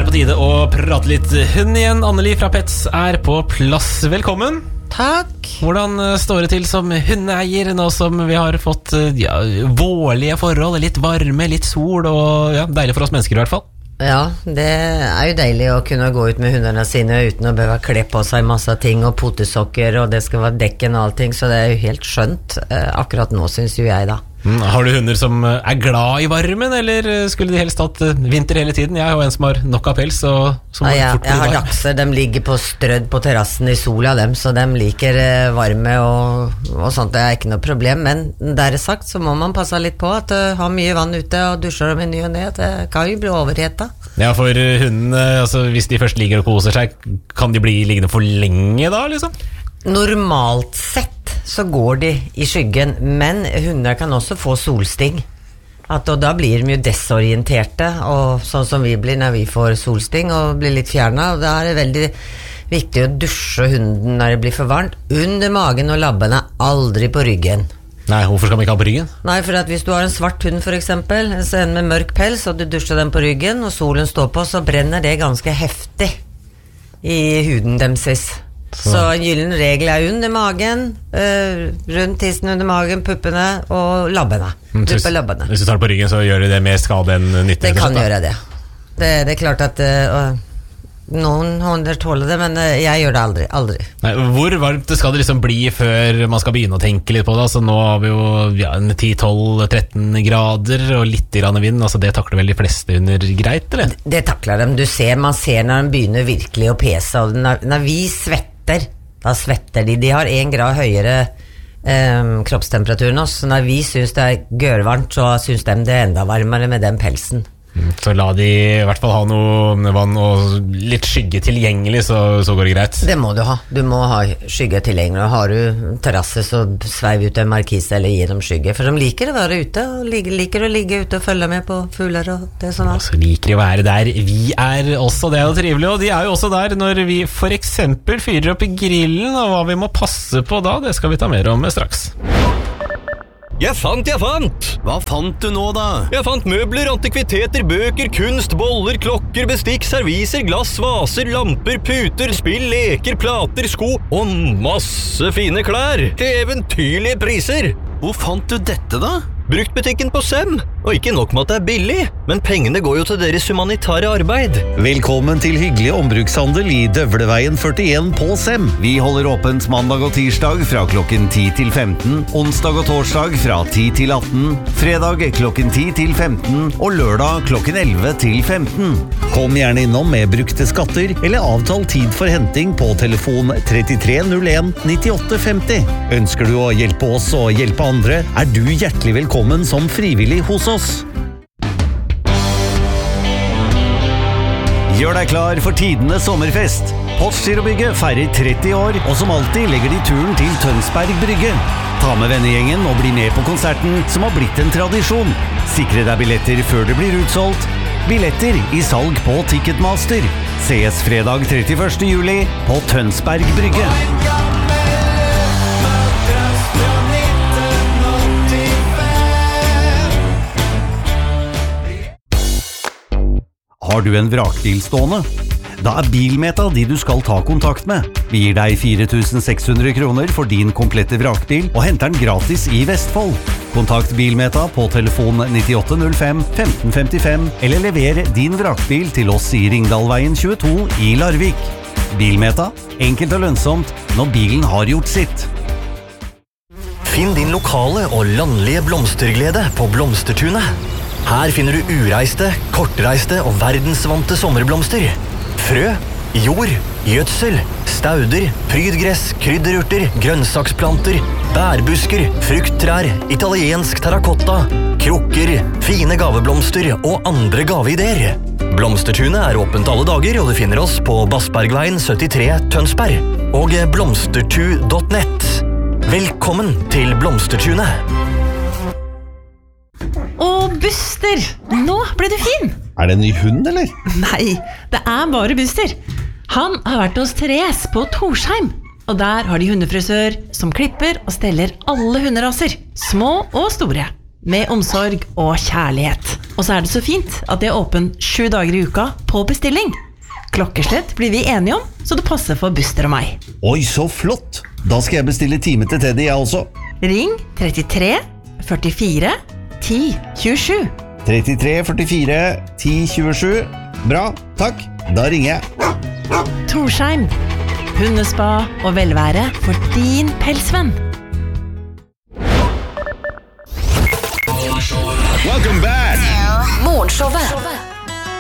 det på tide å prate litt hund igjen. Anneli fra Pets på plass. Velkommen. Takk. Hvordan står det til som hundeeier nå som vi har fått vårlige forhold, litt varme, litt sol og deilig for oss mennesker I hvert fall? Ja, det jo deilig å kunne gå ut med hundene sine uten å behøve kle på seg masse ting og potesokker, og det skal være dekken og allting, så det jo helt skjønt akkurat nå, synes jo jeg da. Har du hunder som glad I varmen, eller skulle de helst hatt vinter hele tiden? Jeg har jo en som har nok av pels. Jeg har dachser, de ligger på strødd på terrassen I sola dem, så de liker varme og sånt, det ikke noe problem, men der sagt så må man passe litt på at har mye vann ute og dusjer dem I ny og ned, det kan jo bli overheta. Ja, for hundene, altså, hvis de først ligger og koser seg, kan de bli liggende for lenge da, liksom? Normalt sett så går de I skyggen, men hunder kan også få solsting. Og da blir de jo desorienterte, og sånn som vi blir når vi får solsting og blir litt fjernet, og da det veldig viktig å dusje hunden når det blir for varmt, under magen og labbene, aldri på ryggen. Nei, hvorfor skal man ikke ha på ryggen? Nei, for at hvis du har en svart hund for eksempel, en med mørk pels, og du dusjer den på ryggen, og solen står på, så brenner det ganske heftig I huden demses. Så en gyllen regel under magen, rundt tissen under magen, puppene og labbene. Hvis du tar det på ryggen, så gjør det mer skade enn nytte? Det kan gjøre det. Det klart at noen hunder tåler det, men jeg gjør det aldri. Nei, hvor varmt skal det liksom bli før man skal begynne å tenke litt på det? Altså, nå har vi jo 10-12-13 grader og litt grann vind, altså, det takler vel de fleste hunder greit, eller? Det takler dem, man ser når de begynner virkelig å pese, og når vi svetter, da svetter de har 1 grad høyere kroppstemperatur enn oss, så når vi synes det gørvarmt, så synes de det enda varmere med den pelsen. Så la de I hvert fall ha noe vann og litt skygge tilgjengelig, så går det greit. Det må du må ha skygge tilgjengelig. Har du terrasse, så sveiv ut en markise eller gi dem skygge, for de liker å være ute og liker å ligge ute og følge med på fugler og det sånn. Så liker de å være der vi også, det jo trivelig, og de jo også der når vi for eksempel fyrer opp I grillen, og hva vi må passe på da, det skal vi ta mer om straks. Jeg fant! Hva fant du nå da? Jeg fant møbler, antikviteter, bøker, kunst, boller, klokker, bestikk, serviser, glass, vaser, lamper, puter, spill, leker, plater, sko og masse fine klær til eventyrlige priser. Hvor fant du dette da? Bruktbutikken på Sem. Og ikke nok med at det billig, men pengene går jo til deres humanitære arbeid. Velkommen til hyggelig ombrukshandel I Døvleveien 41 på Sem. Vi holder åpent mandag og tirsdag fra klokken 10 til 15, onsdag og torsdag fra 10 til 18, fredag klokken 10 til 15 og lørdag klokken 11 til 15. Kom gjerne innom med brukte skatter eller avtal tid for henting på telefon 3301 9850. Ønsker du å hjelpe oss og hjelpe andre, du hjertelig velkommen som frivillig hos oss. Gjør deg klar for tidenes sommerfest. Postgirobygget feirer 30 år, og som alltid legger de turen til Tønsberg Brygge. Ta med vennegjengen og bli med på konserten som har blitt en tradisjon. Sikre deg billetter før det blir utsolgt. Billetter I salg på Ticketmaster. Ses fredag 31. juli på Tønsberg Brygge. Har du en vrakbil stående? Da Bilmeta de du skal ta kontakt med. Vi gir deg 4.600 kroner for din komplette vrakbil og henter den gratis I Vestfold. Kontakt Bilmeta på telefon 9805 1555 eller lever din vrakbil til oss I Ringdalveien 22 I Larvik. Bilmeta, enkelt og lønnsomt når bilen har gjort sitt. Finn din lokale og landlige blomsterglede på Blomstertunet. Her finner du ureiste, kortreiste og verdensvante sommerblomster. Frø, jord, gjødsel, stauder, prydgress, krydderurter, grønnsaksplanter, bærbusker, frukttrær, italiensk terrakotta, krukker, fine gaveblomster og andre gaveideer. Blomstertunet åpent alle dager, og du finner oss på Bassbergveien 73 Tønsberg og blomstertu.net. Velkommen til Blomstertunet. Og Buster, nå ble du fin! Det en ny hund, eller? Nei, det bare Buster. Han har vært hos Therese på Torsheim, og der har de hundefrisør som klipper og steller alle hunderaser, små og store. med omsorg og kjærlighet. Og så det så fint at det åpent 7 dager i uka på bestilling. Klokkeslett blir vi enige om, så det passer for Buster og meg. Oi, så flott! Da skal jeg bestille time til Teddy, jeg også. Ring 33 44 10 27. 33 44 10 27. Bra, takk. Da ringer jeg. Torsheim, hundespa og velvære for din pelsvenn. Welcome back. Morgenshowet.